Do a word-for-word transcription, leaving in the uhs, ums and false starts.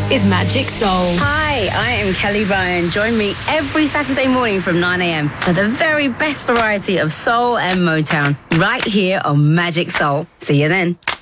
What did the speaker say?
is Magic Soul. Hi, I am Kelly Ryan. Join me every Saturday morning from nine a.m. for the very best variety of soul and Motown right here on Magic Soul. See you then.